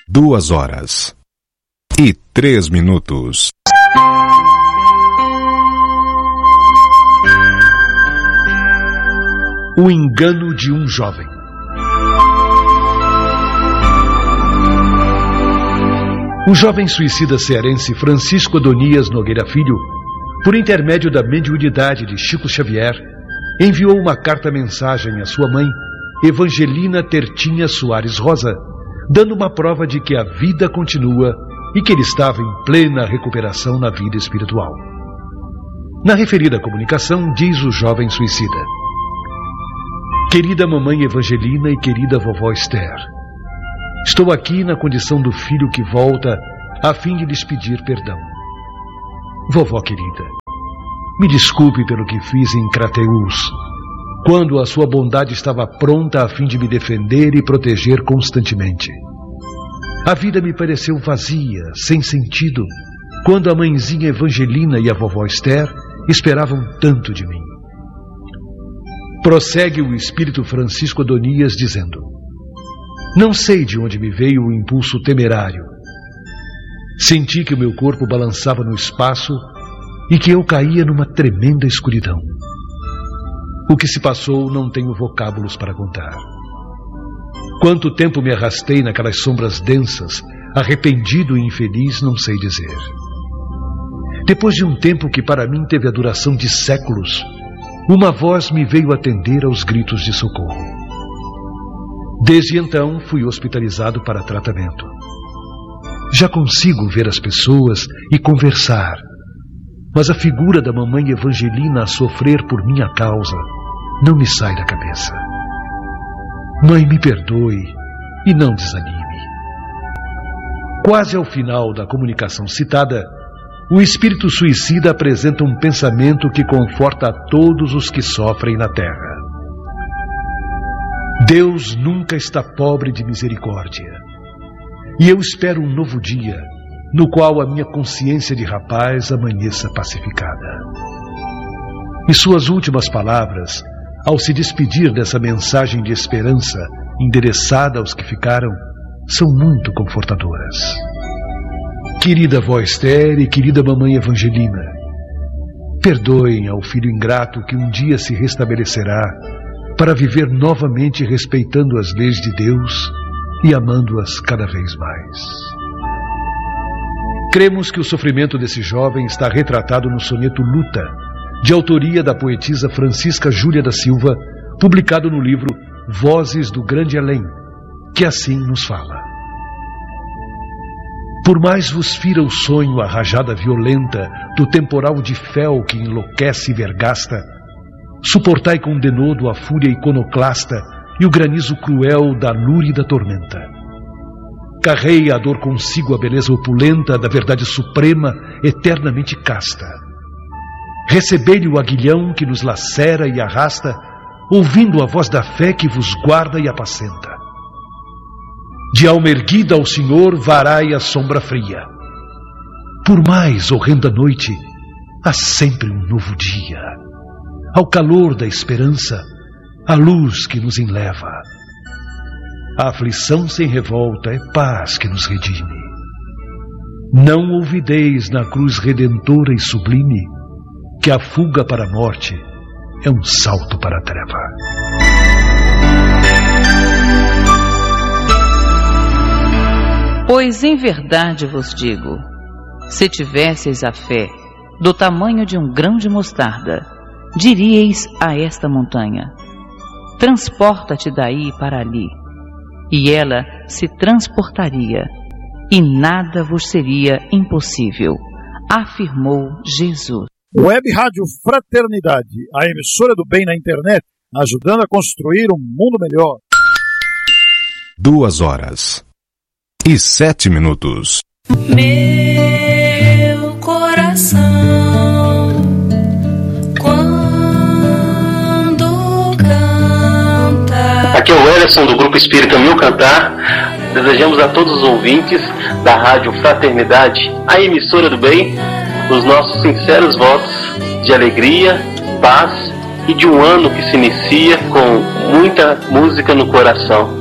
2h03. O engano de um jovem. O jovem suicida cearense Francisco Adonias Nogueira Filho, por intermédio da mediunidade de Chico Xavier, enviou uma carta-mensagem à sua mãe, Evangelina Tertinha Soares Rosa, dando uma prova de que a vida continua e que ele estava em plena recuperação na vida espiritual. Na referida comunicação, diz o jovem suicida: Querida mamãe Evangelina e querida vovó Esther, estou aqui na condição do filho que volta a fim de lhes pedir perdão. Vovó querida, me desculpe pelo que fiz em Crateús, quando a sua bondade estava pronta a fim de me defender e proteger constantemente. A vida me pareceu vazia, sem sentido, quando a mãezinha Evangelina e a vovó Esther esperavam tanto de mim. Prossegue o espírito Francisco Adonias dizendo: Não sei de onde me veio o impulso temerário. Senti que o meu corpo balançava no espaço e que eu caía numa tremenda escuridão. O que se passou não tenho vocábulos para contar. Quanto tempo me arrastei naquelas sombras densas, arrependido e infeliz, não sei dizer. Depois de um tempo que para mim teve a duração de séculos, uma voz me veio atender aos gritos de socorro. Desde então fui hospitalizado para tratamento. Já consigo ver as pessoas e conversar, mas a figura da mamãe Evangelina a sofrer por minha causa não me sai da cabeça. Mãe, me perdoe e não desanime. Quase ao final da comunicação citada, o espírito suicida apresenta um pensamento que conforta a todos os que sofrem na terra. Deus nunca está pobre de misericórdia, e eu espero um novo dia, no qual a minha consciência de rapaz amanheça pacificada. E suas últimas palavras, ao se despedir dessa mensagem de esperança endereçada aos que ficaram, são muito confortadoras. Querida vó Esther e querida mamãe Evangelina, perdoem ao filho ingrato que um dia se restabelecerá para viver novamente respeitando as leis de Deus e amando-as cada vez mais. Cremos que o sofrimento desse jovem está retratado no soneto Luta, de autoria da poetisa Francisca Júlia da Silva, publicado no livro Vozes do Grande Além, que assim nos fala: Por mais vos fira o sonho a rajada violenta do temporal de fel que enlouquece e vergasta, suportai com denodo a fúria iconoclasta e o granizo cruel da lúrida tormenta. Carreia a dor consigo a beleza opulenta da verdade suprema, eternamente casta. Recebei-lhe o aguilhão que nos lacera e arrasta, ouvindo a voz da fé que vos guarda e apacenta. De alma erguida ao Senhor varai a sombra fria. Por mais horrenda noite, há sempre um novo dia. Ao calor da esperança, a luz que nos enleva. A aflição sem revolta é paz que nos redime. Não ouvideis na cruz redentora e sublime que a fuga para a morte é um salto para a treva. Pois em verdade vos digo, se tivesseis a fé do tamanho de um grão de mostarda, diríeis a esta montanha: transporta-te daí para ali, e ela se transportaria, e nada vos seria impossível, afirmou Jesus. Web Rádio Fraternidade, a emissora do bem na internet, ajudando a construir um mundo melhor. 2h07. Meu coração, quando canta. Aqui é o Ellison do Grupo Espírita Mil Cantar. Desejamos a todos os ouvintes da Rádio Fraternidade, a emissora do bem, os nossos sinceros votos de alegria, paz e de um ano que se inicia com muita música no coração.